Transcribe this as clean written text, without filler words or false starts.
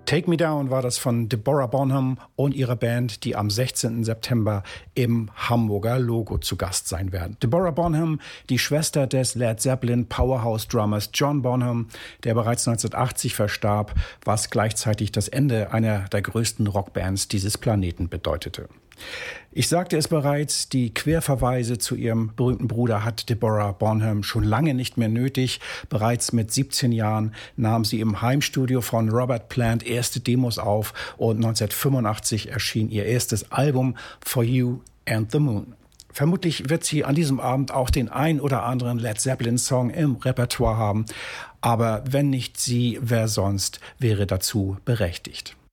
Take Me Down war das von Deborah Bonham und ihrer Band, die am 16. September im Hamburger Logo zu Gast sein werden. Deborah Bonham, die Schwester des Led Zeppelin Powerhouse-Drummers John Bonham, der bereits 1980 verstarb, was gleichzeitig das Ende einer der größten Rockbands dieses Planeten bedeutete. Ich sagte es bereits, die Querverweise zu ihrem berühmten Bruder hat Deborah Bonham schon lange nicht mehr nötig. Bereits mit 17 Jahren nahm sie im Heimstudio von Robert Plant erste Demos auf und 1985 erschien ihr erstes Album For You and the Moon. Vermutlich wird sie an diesem Abend auch den ein oder anderen Led Zeppelin-Song im Repertoire haben. Aber wenn nicht sie, wer sonst wäre dazu berechtigt?